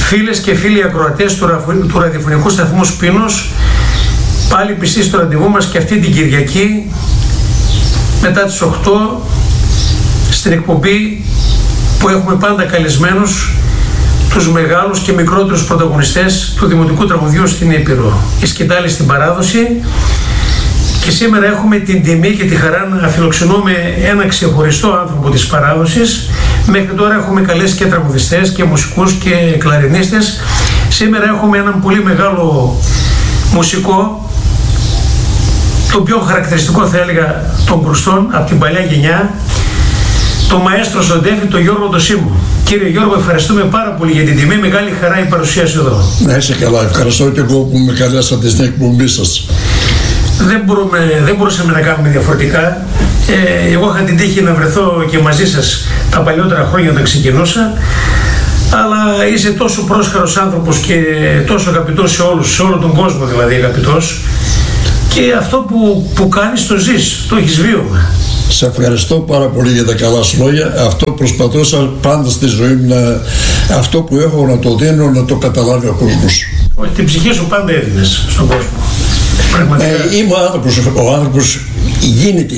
Φίλες και φίλοι ακροατές του ραδιοφωνικού σταθμού Σπίνος, πάλι πιστοί στο ραντεβού μας και αυτή την Κυριακή μετά τις 8 στην εκπομπή που έχουμε πάντα καλεσμένους τους μεγάλους και μικρότερους πρωταγωνιστές του δημοτικού τραγουδιού στην Ήπειρο. Η σκητάλη στην παράδοση, και σήμερα έχουμε την τιμή και τη χαρά να φιλοξενούμε ένα ξεχωριστό άνθρωπο της παράδοσης. Μέχρι τώρα έχουμε καλέσει και τραγουδιστές και μουσικούς και κλαρινίστες. Σήμερα έχουμε έναν πολύ μεγάλο μουσικό, το πιο χαρακτηριστικό θα έλεγα των κρουστών από την παλιά γενιά, το μαέστρο Σοντέφη, τον Γιώργο τον Σίμω. Κύριε Γιώργο, ευχαριστούμε πάρα πολύ για την τιμή. Μεγάλη χαρά η παρουσία σου εδώ. Να είσαι καλά. Ευχαριστώ και εγώ που με καλέσατε στην εκπομπή σας. Δεν μπορούσαμε να κάνουμε διαφορετικά. Εγώ είχα την τύχη να βρεθώ και μαζί σας τα παλιότερα χρόνια όταν ξεκινούσα. Αλλά είσαι τόσο πρόσχαρος άνθρωπος και τόσο αγαπητός σε όλους, σε όλο τον κόσμο δηλαδή αγαπητός. Και αυτό που κάνεις το ζεις, το έχεις βίωμα. Σε ευχαριστώ πάρα πολύ για τα καλά σου λόγια. Αυτό προσπαθούσα πάντα στη ζωή μου, αυτό που έχω να το δίνω, να το καταλάβει ο κόσμος. Την ψυχή σου πάντα έδινες στον κόσμο. Είμαι ο άνθρωπος γίνεται,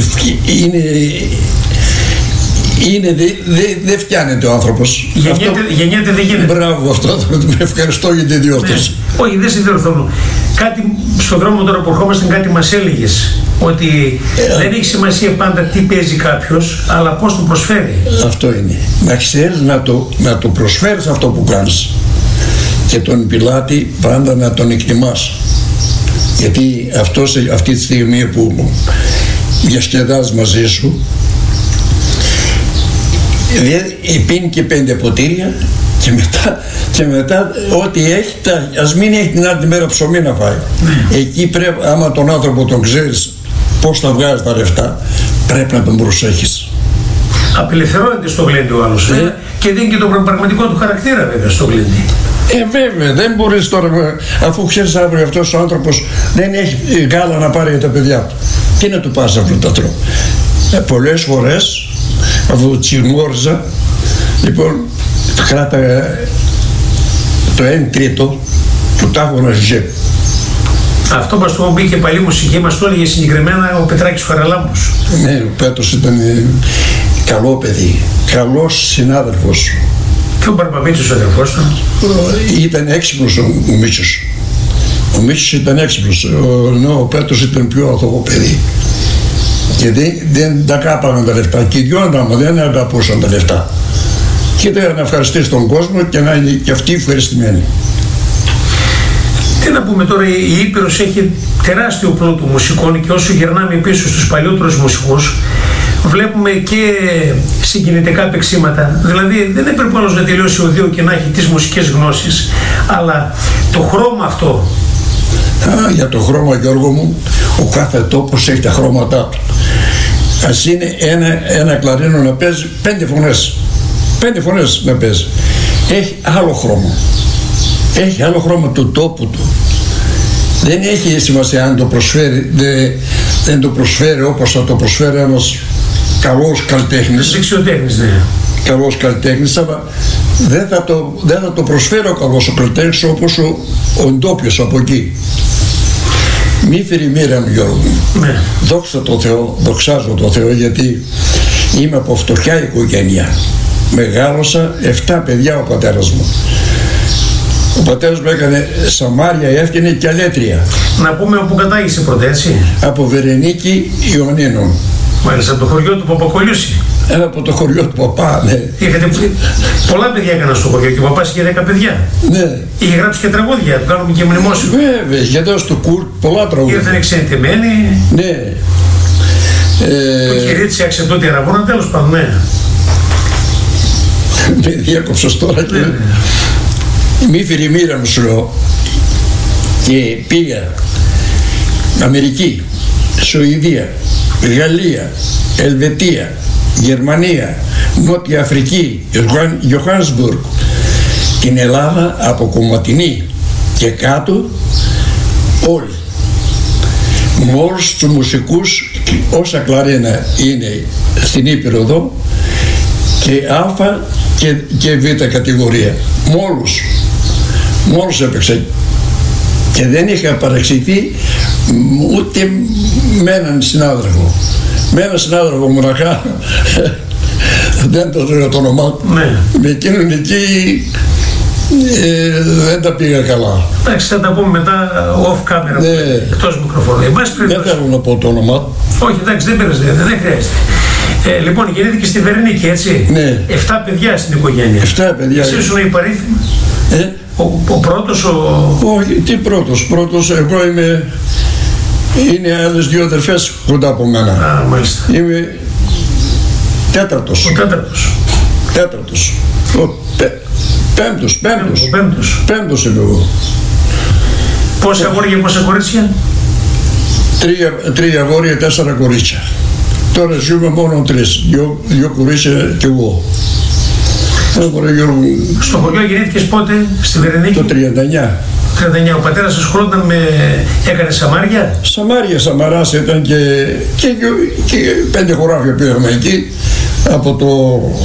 δεν φτιάνεται ο άνθρωπος. Γεννιέται, δεν γίνεται. Μπράβο, αυτό με ευχαριστώ για την διόρθωση. Όχι, δεν σε διορθώνω. Κάτι στον δρόμο τώρα που ερχόμαστε, κάτι μας έλεγες, ότι δεν έχει σημασία πάντα τι παίζει κάποιος, αλλά πώς το προσφέρει. Αυτό είναι. Να ξέρεις να το προσφέρεις αυτό που κάνεις, και τον πιλάτη πάντα να τον εκτιμάς. Γιατί αυτός αυτή τη στιγμή που διασκεδάζει μαζί σου, πίνει και 5 ποτήρια και μετά ό,τι έχει, ας μην έχει την άλλη μέρα ψωμί να φάει. Εκεί πρέπει, άμα τον άνθρωπο τον ξέρεις πώς θα βγάζει τα λεφτά, πρέπει να τον προσέχεις. Απελευθερώνεται στο γλέντι ο άλλος και δίνει και τον πραγματικό του χαρακτήρα βέβαια στο γλέντι. Βέβαια, δεν μπορείς τώρα, αφού ξέρεις αύριο αυτός ο άνθρωπος δεν έχει γάλα να πάρει για τα παιδιά του, τι να του πας αυτό τα τρώω. Πολλές φορές αφού τσιμόριζα, λοιπόν, κράταγα το 1/3 του τάγωνα ζε. Αυτό μας το πει και παλή μουσική, μας το έλεγε συγκεκριμένα ο Πετράκης Χαραλάμπους. Ναι, ο Πέτρος ήταν καλό παιδί, καλός συνάδελφος. Και ο Μπαρμπαμίτσος ο αδερφός του. Ήταν έξυπνος ο Μίτσος. Ο Μίτσος ήταν έξυπνος, ο Πέτρος ήταν πιο αθώο παιδί. Και δεν τα κάπαγαν τα λεφτά. Και οι δυο άμα δεν αγαπούσαν τα λεφτά. Και ήταν να ευχαριστήσει τον κόσμο και να είναι και αυτοί ευχαριστημένοι. Τι να πούμε τώρα, η Ήπειρος έχει τεράστιο πλούτο μουσικών και όσο γυρνάμε πίσω στους παλιότερους μουσικούς, βλέπουμε και συγκινητικά παίξήματα. Δηλαδή δεν έπρεπε άλλος να τελειώσει ο δύο και να έχει τις μουσικές γνώσεις, αλλά το χρώμα αυτό. Για το χρώμα, Γιώργο μου, ο κάθε τόπος έχει τα χρώματά του. Ας είναι ένα κλαρίνο να παίζει 5 φωνές. 5 φωνές να παίζει. Έχει άλλο χρώμα. Έχει άλλο χρώμα του τόπου του. Δεν έχει σημασία αν το προσφέρει, δεν το προσφέρει όπως θα το προσφέρει ένας καλός καλλιτέχνης. Δεξιοτέχνης, ναι. Καλός καλλιτέχνης, αλλά δεν θα το προσφέρει ο καλός ο καλλιτέχνης όπως ο ντόπιος από εκεί. Μη φέρει μοίρα μου, Γιώργο μου. Ναι. Δόξα τω Θεώ, δοξάζω το Θεό, γιατί είμαι από φτωχιά οικογένεια. Μεγάλωσα 7 παιδιά ο πατέρας μου. Ο πατέρας μου έκανε σαμάρια, έφτιανε και αλέτρια. Να πούμε όπου κατάγησε πρώτα, έτσι. Από Βερενίκη Ιωνίνων. Μάλιστα, από το χωριό του Παπακολιούση. Από το χωριό του παπά, ναι. Πολλά παιδιά έκαναν στο χωριό και ο παπάς είχε 10 παιδιά. Ναι. Είχε γράψει και τραγούδια, του κάνουμε και μνημόσυνο. Βέβαια, είχε δώσει του Κουρτ πολλά τραγούδια. Ήρθαν εξεντημένοι. Ναι. Το κυρίτσι αξιωτούτη αραβόνα, τέλος πάντων, ναι. Με διέκοψες τώρα και... Μη φέρει μοίρα μου, σου λέω. Και πήγα Αμερική, Σουηδία, Γαλλία, Ελβετία, Γερμανία, Νότια Αφρική, Ιωχάνσμπουργκ, την Ελλάδα από Κομματινή και κάτω όλοι. Με όλους τους μουσικούς, όσα κλαρίνα είναι στην Ήπειρο εδώ, και και β' κατηγορία. Μόλους έπαιξα και δεν είχα παρεξηγηθεί ούτε με έναν συνάδελφο. Με έναν συνάδελφο μοναχά, δεν το λέω το όνομά του, με εκείνον εκεί δεν τα πήγα καλά. Εντάξει, θα τα πούμε μετά off camera, εκτός μικροφώνου. Δεν θέλω να πω το όνομά του. Όχι, εντάξει, δεν πειράζει, δεν χρειάζεται. Λοιπόν, γεννήθηκε στη Βερνίκη, έτσι. Ναι. 7 παιδιά στην οικογένεια. 7 παιδιά. Εσύ ήσουν υπαρίθμη. Ο πρώτος, Όχι, τι πρώτος, εγώ είμαι... Είναι άλλες 2 αδερφές κοντά από μένα. Α, μάλιστα. Είμαι τέταρτος. Ο τέταρτος. Πέμπτος είμαι εγώ. Πόσα αγόρια και πόσα κορίτσια? 3 αγόρια, 4 κορίτσια. Τώρα ζούμε μόνο 3. 2 κορίτσια και εγώ. Στο χωριό γεννήθηκες πότε, στη Βερνίκη? Το 39. Ο πατέρας ασχολούνταν έκανε σαμάρια? Σαμαράς ήταν και 5 χωράφια πήγαμε εκεί από το